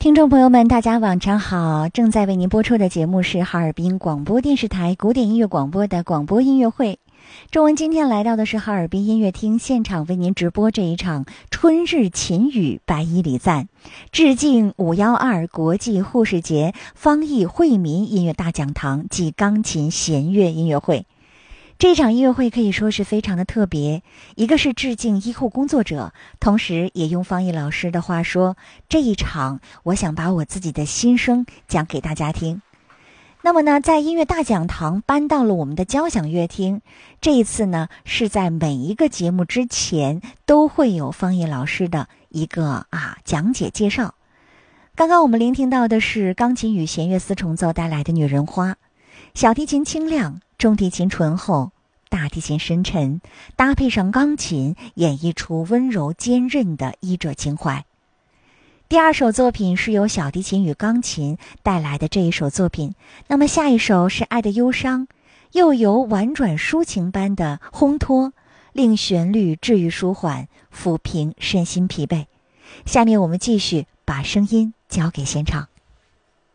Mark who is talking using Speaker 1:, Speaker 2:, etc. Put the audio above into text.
Speaker 1: 听众朋友们，大家晚上好！正在为您播出的节目是哈尔滨广播电视台古典音乐广播的广播音乐会。中文今天来到的是哈尔滨音乐厅现场，为您直播这一场春日琴语白衣礼赞，致敬512国际护士节方义惠民音乐大讲堂暨钢琴弦乐音乐会。这场音乐会可以说是非常的特别，一个是致敬医护工作者，同时也用方毅老师的话说，这一场我想把我自己的心声讲给大家听。那么呢，在音乐大讲堂搬到了我们的交响乐厅，这一次呢是在每一个节目之前都会有方毅老师的一个讲解介绍。刚刚我们聆听到的是钢琴与弦乐四重奏带来的女人花，小提琴清亮，中提琴醇厚，大提琴深沉，搭配上钢琴，演绎出温柔坚韧的医者情怀。第二首作品是由小提琴与钢琴带来的这一首作品，那么下一首是爱的忧伤，又由婉转抒情般的烘托，令旋律治愈舒缓，抚平身心疲惫。下面我们继续把声音交给现场。